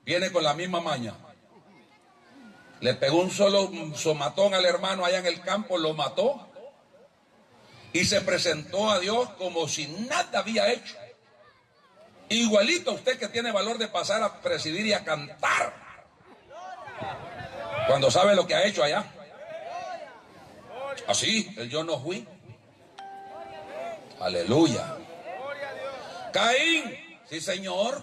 Viene con la misma maña. Le pegó un solo somatón al hermano allá en el campo, lo mató y se presentó a Dios como si nada había hecho. Igualito a usted que tiene valor de pasar a presidir y a cantar cuando sabe lo que ha hecho allá. Así, el yo no fui. Aleluya. Caín, sí señor.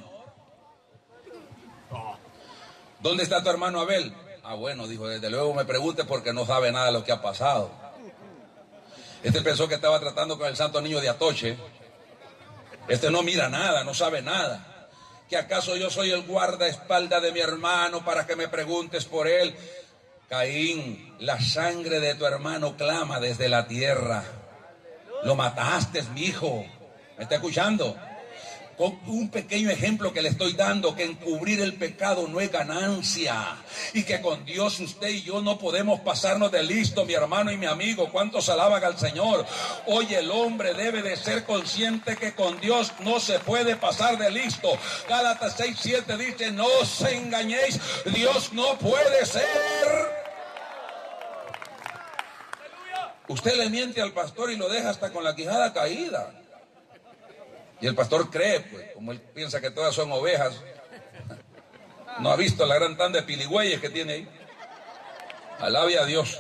¿Dónde está tu hermano Abel? Ah, bueno, dijo, desde luego me pregunte porque no sabe nada de lo que ha pasado. Este pensó que estaba tratando con el santo niño de Atoche. Este no mira nada, no sabe nada. ¿Que acaso yo soy el guardaespaldas de mi hermano para que me preguntes por él? Caín, la sangre de tu hermano clama desde la tierra. Lo mataste, mi hijo. ¿Me está escuchando? Con un pequeño ejemplo que le estoy dando, que encubrir el pecado no es ganancia, y que con Dios usted y yo no podemos pasarnos de listo, mi hermano y mi amigo. ¿Cuántos alaban al Señor? Hoy el hombre debe de ser consciente que con Dios no se puede pasar de listo. Gálatas 6:7 dice, no os engañéis, Dios no puede ser. Usted le miente al pastor y lo deja hasta con la quijada caída. Y el pastor cree, pues, como él piensa que todas son ovejas, no ha visto la gran tanda de piligüeyes que tiene ahí. Alabe a Dios.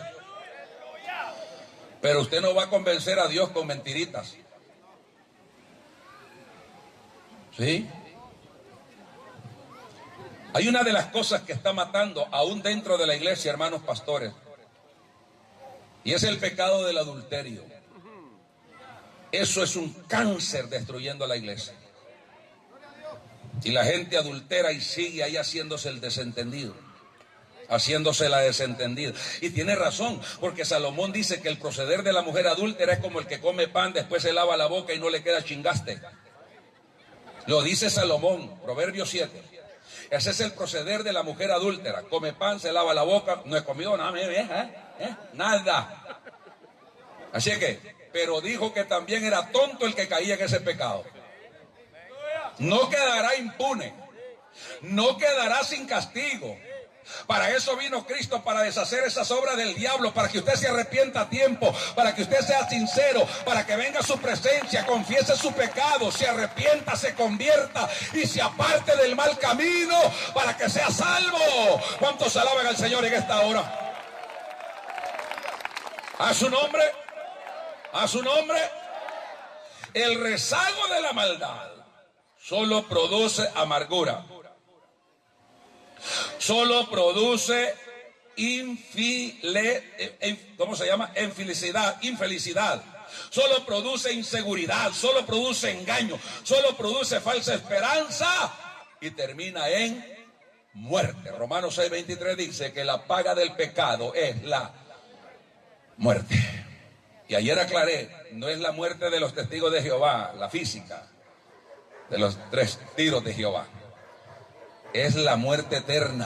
Pero usted no va a convencer a Dios con mentiritas. ¿Sí? Hay una de las cosas que está matando aún dentro de la iglesia, hermanos pastores, y es el pecado del adulterio. Eso es un cáncer destruyendo la iglesia. Y la gente adultera y sigue ahí haciéndose el desentendido, haciéndose la desentendida. Y tiene razón, porque Salomón dice que el proceder de la mujer adúltera es como el que come pan, después se lava la boca y no le queda chingaste. Lo dice Salomón, Proverbios 7. Ese es el proceder de la mujer adúltera. Come pan, se lava la boca, no he comido nada, nada. Así que, pero dijo que también era tonto el que caía en ese pecado. No quedará impune, no quedará sin castigo. Para eso vino Cristo, para deshacer esas obras del diablo, para que usted se arrepienta a tiempo, para que usted sea sincero, para que venga a su presencia, confiese su pecado, se arrepienta, se convierta y se aparte del mal camino para que sea salvo. ¿Cuántos alaban al Señor en esta hora? A su nombre, a su nombre. El rezago de la maldad solo produce amargura. Solo produce infelicidad. Solo produce inseguridad, solo produce engaño, solo produce falsa esperanza y termina en muerte. Romanos 6:23 dice que la paga del pecado es la muerte. Y ayer aclaré, no es la muerte de los testigos de Jehová, la física, de los 3 tiros de Jehová. Es la muerte eterna.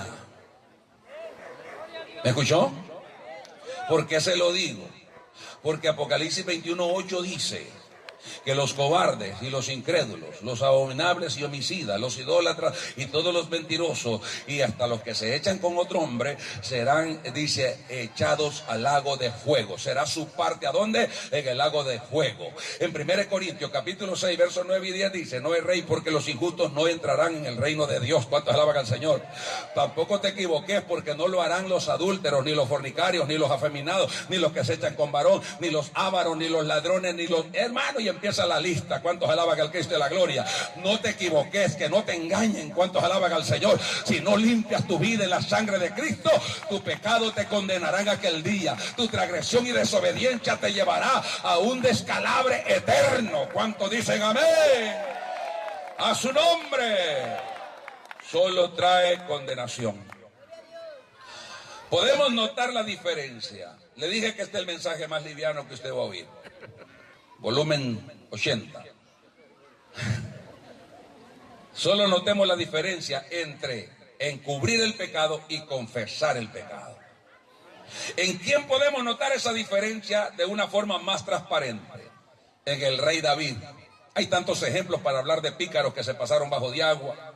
¿Me escuchó? ¿Por qué se lo digo? Porque Apocalipsis 21:8 dice que los cobardes y los incrédulos, los abominables y homicidas, los idólatras y todos los mentirosos y hasta los que se echan con otro hombre serán, dice, echados al lago de fuego. Será su parte, ¿a dónde? En el lago de fuego. En 1 Corintios capítulo 6 versos 9 y 10 dice, no erréis porque los injustos no entrarán en el reino de Dios. ¿Cuántos alaban al Señor? Tampoco te equivoques, porque no lo harán los adúlteros, ni los fornicarios, ni los afeminados, ni los que se echan con varón, ni los ávaros, ni los ladrones, ni los hermanos, y empieza la lista. ¿Cuántos alaban al Cristo de la gloria? No te equivoques, que no te engañen. ¿Cuántos alaban al Señor? Si no limpias tu vida en la sangre de Cristo, tu pecado te condenará en aquel día. Tu transgresión y desobediencia te llevará a un descalabre eterno. ¿Cuántos dicen amén? A su nombre. Solo trae condenación. Podemos notar la diferencia. Le dije que este es el mensaje más liviano que usted va a oír. Volumen 80. Solo notemos la diferencia entre encubrir el pecado y confesar el pecado. ¿En quién podemos notar esa diferencia de una forma más transparente? En el rey David. Hay tantos ejemplos para hablar de pícaros que se pasaron bajo de agua,